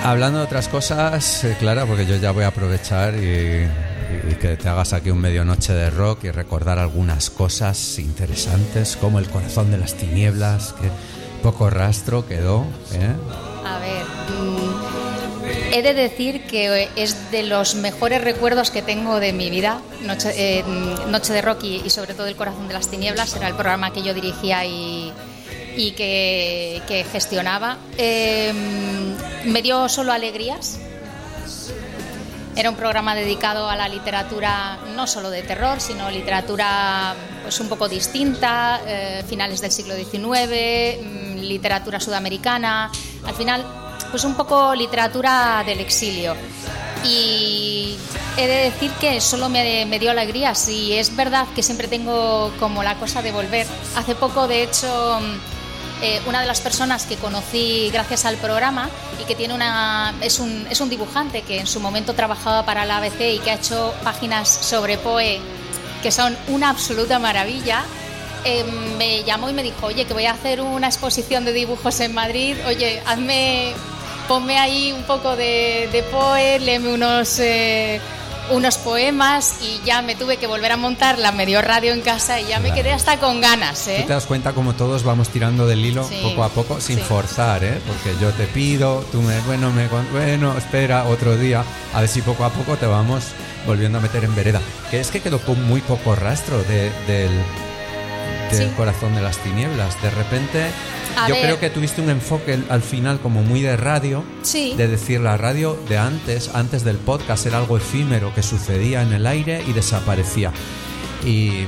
Hablando de otras cosas, Clara, porque yo ya voy a aprovechar y que te hagas aquí un medio noche de rock y recordar algunas cosas interesantes, como El corazón de las tinieblas, que poco rastro quedó, ¿eh? A ver, he de decir que es de los mejores recuerdos que tengo de mi vida. Noche de rock y sobre todo El corazón de las tinieblas era el programa que yo dirigía y que gestionaba. Me dio solo alegrías. Era un programa dedicado a la literatura, no solo de terror, sino literatura pues un poco distinta, finales del siglo XIX, literatura sudamericana, al final pues un poco literatura del exilio. Y he de decir que solo me dio alegrías, y es verdad que siempre tengo como la cosa de volver. Hace poco, de hecho, una de las personas que conocí gracias al programa y que tiene es un dibujante que en su momento trabajaba para la ABC y que ha hecho páginas sobre Poe que son una absoluta maravilla, me llamó y me dijo: oye, que voy a hacer una exposición de dibujos en Madrid, oye, ponme ahí un poco de Poe, léeme unos poemas, y ya me tuve que volver a montar la medio radio en casa y ya me quedé hasta con ganas, ¿eh? Tú te das cuenta como todos vamos tirando del hilo, sí, poco a poco, sin sí, forzar, ¿eh? Porque yo te pido, tú bueno, espera otro día, a ver si poco a poco te vamos volviendo a meter en vereda. Que es que quedó con muy poco rastro del corazón de las tinieblas. De repente, yo creo que tuviste un enfoque al final como muy de radio, sí, de decir, la radio de antes del podcast era algo efímero que sucedía en el aire y desaparecía. Y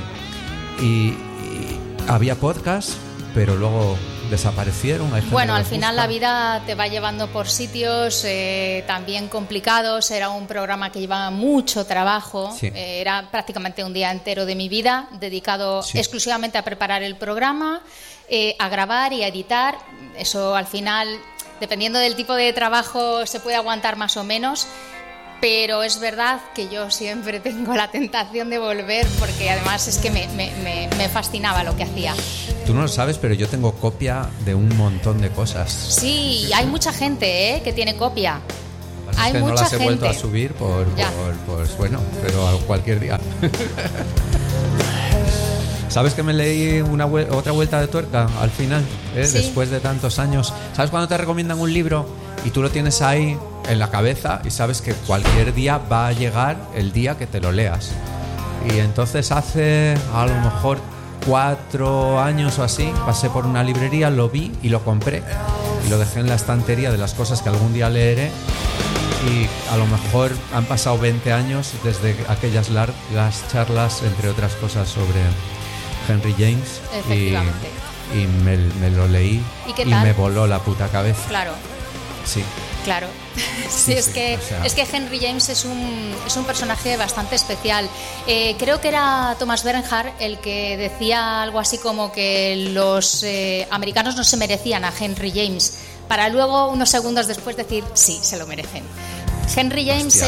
había podcast, pero luego desaparecieron. Bueno, al final la vida te va llevando por sitios también complicados. Era un programa que llevaba mucho trabajo, sí. Era prácticamente un día entero de mi vida dedicado exclusivamente a preparar el programa, a grabar y a editar. Eso al final, dependiendo del tipo de trabajo, se puede aguantar más o menos. Pero es verdad que yo siempre tengo la tentación de volver, porque además es que me fascinaba lo que hacía. Tú no lo sabes, pero yo tengo copia de un montón de cosas. Sí, hay mucha gente que tiene copia. Hay que mucha no las he gente. vuelto a subir pues bueno, pero a cualquier día. ¿Sabes que me leí otra vuelta de tuerca al final? Sí. Después de tantos años. ¿Sabes cuando te recomiendan un libro y tú lo tienes ahí en la cabeza y sabes que cualquier día va a llegar el día que te lo leas? Y entonces hace a lo mejor 4 años o así pasé por una librería, lo vi y lo compré y lo dejé en la estantería de las cosas que algún día leeré. Y a lo mejor han pasado 20 años desde aquellas largas charlas, entre otras cosas, sobre Henry James. Efectivamente. Y me lo leí y me voló la puta cabeza. Claro. Sí. Claro. Sí, es que Henry James es un personaje bastante especial. Creo que era Thomas Bernhard el que decía algo así como que los americanos no se merecían a Henry James, para luego unos segundos después decir sí, se lo merecen. Henry James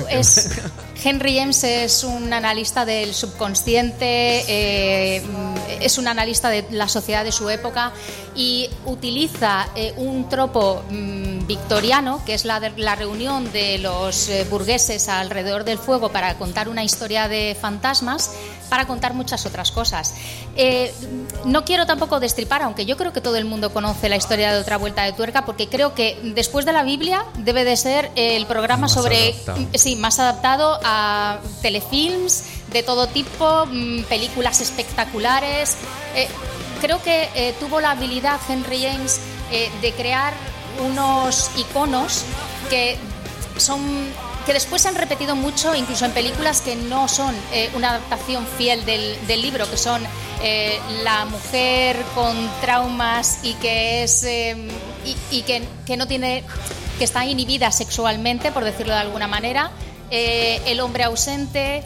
es un analista del subconsciente, es un analista de la sociedad de su época y utiliza un tropo victoriano, que es la reunión de los burgueses alrededor del fuego para contar una historia de fantasmas, para contar muchas otras cosas. No quiero tampoco destripar, aunque yo creo que todo el mundo conoce la historia de Otra Vuelta de Tuerca, porque creo que después de la Biblia debe de ser el programa más adaptado a telefilms de todo tipo, películas espectaculares. Creo que tuvo la habilidad Henry James de crear unos iconos que después se han repetido mucho, incluso en películas que no son una adaptación fiel del libro, que son la mujer con traumas y que es que no tiene, que está inhibida sexualmente, por decirlo de alguna manera, el hombre ausente,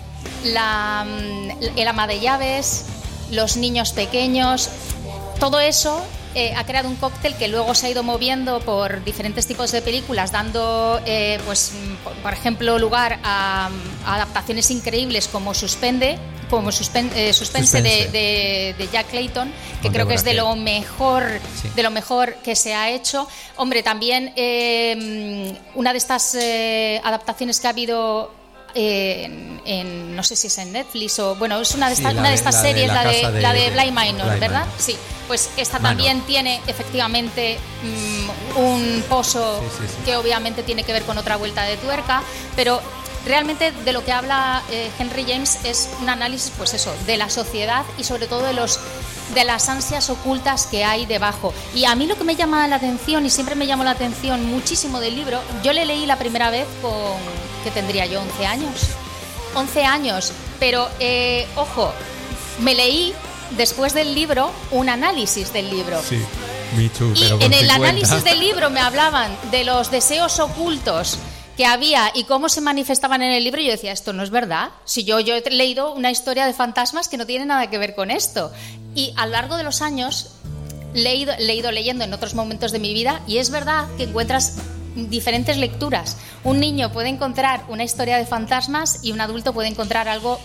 el ama de llaves, los niños pequeños. Todo eso ha creado un cóctel que luego se ha ido moviendo por diferentes tipos de películas, dando, pues, por ejemplo, lugar a adaptaciones increíbles como Suspense de Jack Clayton, que creo que es de lo mejor, de lo mejor que se ha hecho. Hombre, también una de estas adaptaciones que ha habido no sé si es en Netflix o bueno, es una de estas series, la de Bly Manor, ¿verdad? Sí, pues esta también tiene efectivamente un pozo que obviamente tiene que ver con otra vuelta de tuerca, pero realmente de lo que habla Henry James es un análisis, pues eso, de la sociedad y sobre todo de las ansias ocultas que hay debajo. Y a mí lo que me llama la atención, y siempre me llamó la atención muchísimo del libro, yo le leí la primera vez que tendría yo 11 años. 11 años, pero ojo, me leí después del libro un análisis del libro. Sí, me too, y pero en el 50. análisis del libro me hablaban de los deseos ocultos que había y cómo se manifestaban en el libro, y yo decía, esto no es verdad. Si yo he leído una historia de fantasmas que no tiene nada que ver con esto. Y a lo largo de los años le he ido leyendo en otros momentos de mi vida, y es verdad que encuentras diferentes lecturas. Un niño puede encontrar una historia de fantasmas y un adulto puede encontrar algo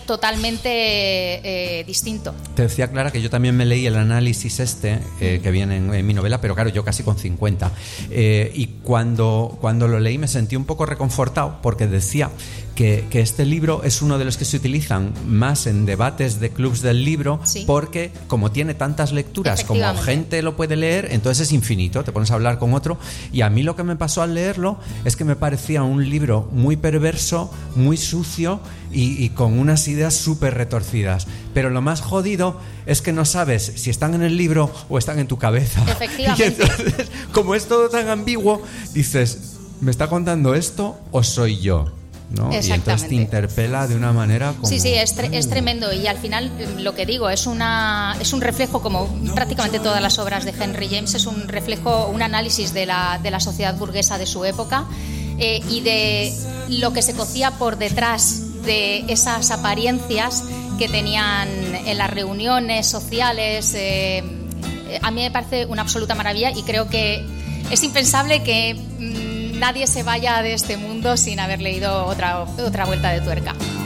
totalmente distinto. Te decía, Clara, que yo también me leí el análisis que viene en mi novela, pero claro, yo casi con 50. Y cuando lo leí me sentí un poco reconfortado, porque decía que este libro es uno de los que se utilizan más en debates de clubs del libro, porque como tiene tantas lecturas, como gente lo puede leer, entonces es infinito, te pones a hablar con otro. Y a mí lo que me pasó al leerlo es que me parecía un libro muy perverso, muy sucio y con unas ideas súper retorcidas. Pero lo más jodido es que no sabes si están en el libro o están en tu cabeza. Efectivamente. Y entonces, como es todo tan ambiguo, dices, ¿me está contando esto o soy yo? ¿No? Y entonces te interpela de una manera como... Sí, es tremendo, y al final lo que digo es un reflejo, como prácticamente todas las obras de Henry James, es un reflejo, un análisis de la sociedad burguesa de su época, y de lo que se cocía por detrás de esas apariencias que tenían en las reuniones sociales. A mí me parece una absoluta maravilla, y creo que es impensable que nadie se vaya de este mundo sin haber leído otra vuelta de tuerca.